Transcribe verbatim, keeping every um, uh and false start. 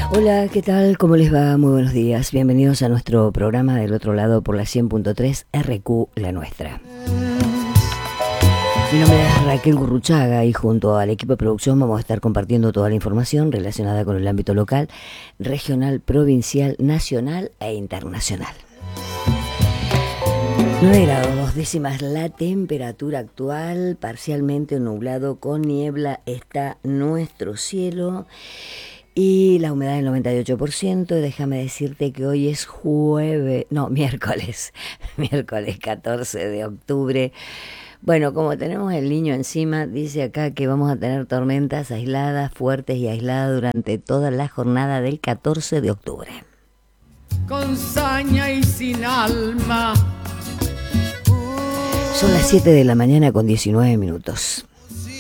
Hola, ¿qué tal? ¿Cómo les va? Muy buenos días. Bienvenidos a nuestro programa Del Otro Lado por la cien punto tres R Q La Nuestra. Mi nombre es Raquel Gurruchaga y junto al equipo de producción vamos a estar compartiendo toda la información relacionada con el ámbito local, regional, provincial, nacional e internacional. nueve grados, dos décimas la temperatura actual, parcialmente nublado con niebla está nuestro cielo y la humedad del noventa y ocho por ciento. Déjame decirte que hoy es jueves, no, miércoles, miércoles catorce de octubre. Bueno, como tenemos el niño encima, dice acá que vamos a tener tormentas aisladas, fuertes y aisladas durante toda la jornada del catorce de octubre. Con saña y sin alma. Son las siete de la mañana con diecinueve minutos.